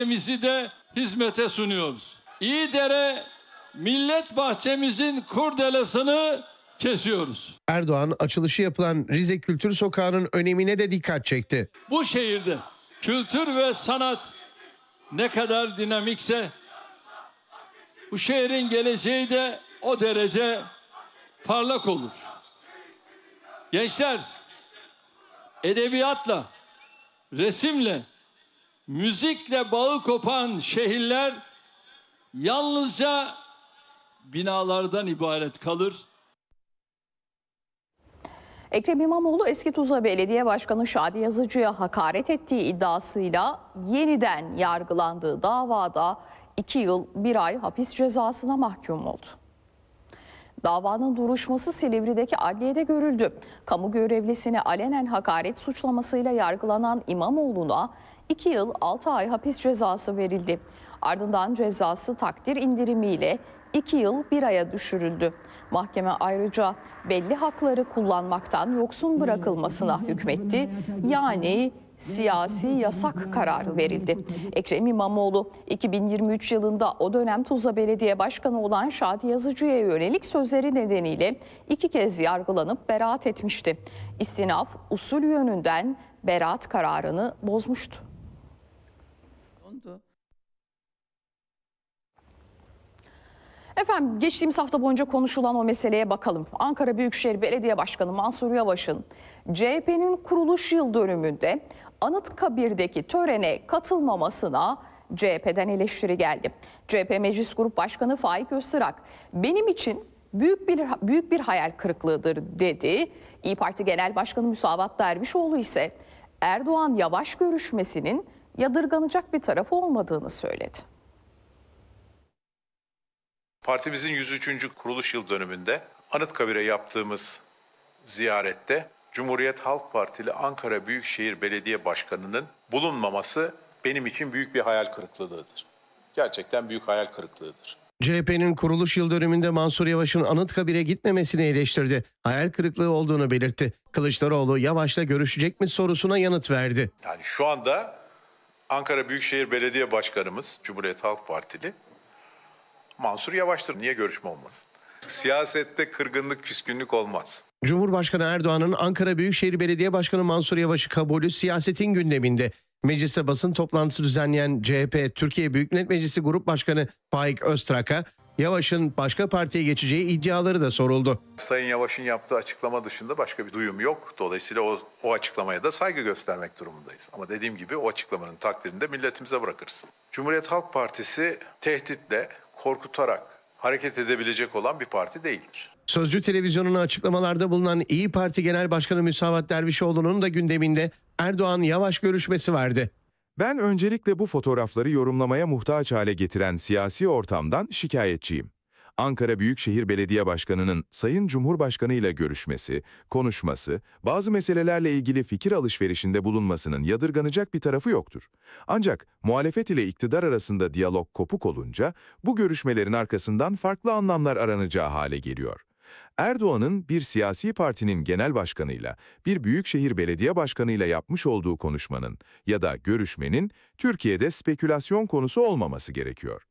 de hizmete sunuyoruz. İyidere Millet Bahçemizin kurdelesini kesiyoruz. Erdoğan açılışı yapılan Rize Kültür Sokağı'nın önemine de dikkat çekti. Bu şehirde kültür ve sanat ne kadar dinamikse bu şehrin geleceği de o derece parlak olur. Gençler edebiyatla, resimle, müzikle bağı kopan şehirler yalnızca binalardan ibaret kalır. Ekrem İmamoğlu eski Tuzla Belediye Başkanı Şadi Yazıcı'ya hakaret ettiği iddiasıyla yeniden yargılandığı davada 2 yıl 1 ay hapis cezasına mahkum oldu. Davanın duruşması Silivri'deki adliyede görüldü. Kamu görevlisine alenen hakaret suçlamasıyla yargılanan İmamoğlu'na 2 yıl 6 ay hapis cezası verildi. Ardından cezası takdir indirimiyle 2 yıl 1 aya düşürüldü. Mahkeme ayrıca belli hakları kullanmaktan yoksun bırakılmasına hükmetti. Yani siyasi yasak kararı verildi. Ekrem İmamoğlu 2023 yılında o dönem Tuzla Belediye Başkanı olan Şadi Yazıcı'ya yönelik sözleri nedeniyle 2 kez yargılanıp beraat etmişti. İstinaf usul yönünden beraat kararını bozmuştu. Efendim geçtiğimiz hafta boyunca konuşulan o meseleye bakalım. Ankara Büyükşehir Belediye Başkanı Mansur Yavaş'ın CHP'nin kuruluş yıl dönümünde Anıtkabir'deki törene katılmamasına CHP'den eleştiri geldi. CHP Meclis Grup Başkanı Faik Öztürk, benim için büyük bir hayal kırıklığıdır dedi. İYİ Parti Genel Başkanı Müsavat Dervişoğlu ise Erdoğan-Yavaş görüşmesinin yadırganacak bir tarafı olmadığını söyledi. Partimizin 103. kuruluş yıl dönümünde Anıtkabir'e yaptığımız ziyarette Cumhuriyet Halk Partili Ankara Büyükşehir Belediye Başkanı'nın bulunmaması benim için büyük bir hayal kırıklığıdır. Gerçekten büyük hayal kırıklığıdır. CHP'nin kuruluş yıl dönümünde Mansur Yavaş'ın Anıtkabir'e gitmemesini eleştirdi. Hayal kırıklığı olduğunu belirtti. Kılıçdaroğlu Yavaş'la görüşecek mi sorusuna yanıt verdi. Yani şu anda Ankara Büyükşehir Belediye Başkanımız Cumhuriyet Halk Partili Mansur Yavaş'tır. Niye görüşme olmasın? Siyasette kırgınlık, küskünlük olmaz. Cumhurbaşkanı Erdoğan'ın Ankara Büyükşehir Belediye Başkanı Mansur Yavaş'ı kabulü siyasetin gündeminde. Mecliste basın toplantısı düzenleyen CHP Türkiye Büyük Millet Meclisi Grup Başkanı Faik Öztürk'a Yavaş'ın başka partiye geçeceği iddiaları da soruldu. Sayın Yavaş'ın yaptığı açıklama dışında başka bir duyum yok. Dolayısıyla o açıklamaya da saygı göstermek durumundayız. Ama dediğim gibi o açıklamanın takdirini de milletimize bırakırız. Cumhuriyet Halk Partisi tehditle, korkutarak hareket edebilecek olan bir parti değildir. Sözcü televizyonuna açıklamalarda bulunan İYİ Parti Genel Başkanı Müsavat Dervişoğlu'nun da gündeminde Erdoğan-Yavaş görüşmesi vardı. Ben öncelikle bu fotoğrafları yorumlamaya muhtaç hale getiren siyasi ortamdan şikayetçiyim. Ankara Büyükşehir Belediye Başkanı'nın Sayın Cumhurbaşkanı ile görüşmesi, konuşması, bazı meselelerle ilgili fikir alışverişinde bulunmasının yadırganacak bir tarafı yoktur. Ancak muhalefet ile iktidar arasında diyalog kopuk olunca bu görüşmelerin arkasından farklı anlamlar aranacağı hale geliyor. Erdoğan'ın bir siyasi partinin genel başkanıyla, bir büyükşehir belediye başkanıyla yapmış olduğu konuşmanın ya da görüşmenin Türkiye'de spekülasyon konusu olmaması gerekiyor.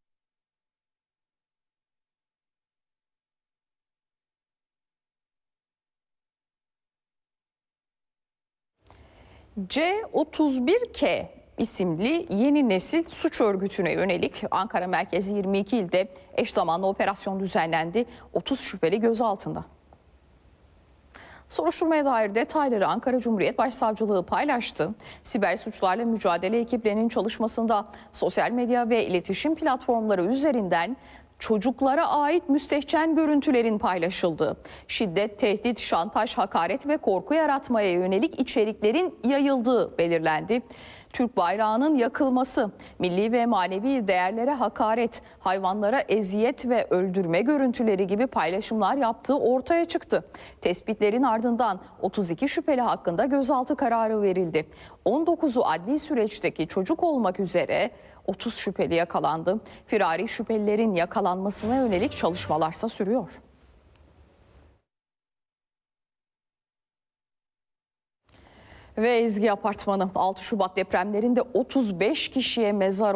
C31K isimli yeni nesil suç örgütüne yönelik Ankara merkezi 22 ilde eş zamanlı operasyon düzenlendi. 30 şüpheli gözaltında. Soruşturmaya dair detayları Ankara Cumhuriyet Başsavcılığı paylaştı. Siber suçlarla mücadele ekiplerinin çalışmasında sosyal medya ve iletişim platformları üzerinden çocuklara ait müstehcen görüntülerin paylaşıldığı, şiddet, tehdit, şantaj, hakaret ve korku yaratmaya yönelik içeriklerin yayıldığı belirlendi. Türk bayrağının yakılması, milli ve manevi değerlere hakaret, hayvanlara eziyet ve öldürme görüntüleri gibi paylaşımlar yaptığı ortaya çıktı. Tespitlerin ardından 32 şüpheli hakkında gözaltı kararı verildi. 19'u adli süreçteki çocuk olmak üzere 30 şüpheli yakalandı. Firari şüphelilerin yakalanmasına yönelik çalışmalarsa sürüyor. Ve Ezgi Apartmanı 6 Şubat depremlerinde 35 kişiye mezar